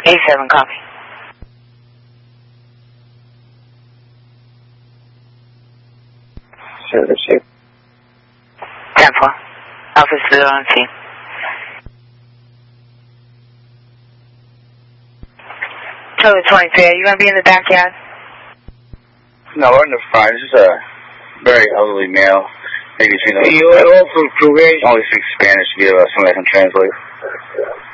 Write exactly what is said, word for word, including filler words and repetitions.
eighty-seven, copy. Service here. ten four. Alpha still on scene. Charlie twenty-three, are you going to be in the backyard? No, we're in the front. This is a very elderly male. Maybe between the... You also, only speaks Spanish to give uh, somebody that can translate.